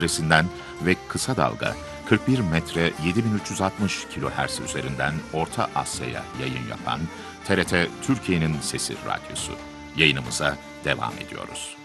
adresinden ve kısa dalga 41 metre 7360 kHz üzerinden Orta Asya'ya yayın yapan TRT Türkiye'nin Sesi Radyosu. Yayınımıza devam ediyoruz.